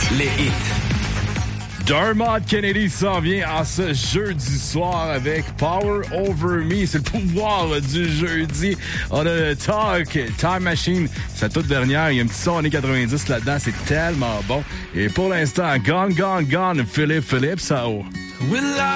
les hits. Dermot Kennedy s'en vient à ce jeudi soir avec Power Over Me. C'est le pouvoir du jeudi. On a le Talk, Time Machine, sa toute dernière. Il y a un petit son années 90 là-dedans. C'est tellement bon. Et pour l'instant, Gone, Gone, Gone, Philippe, ça haut.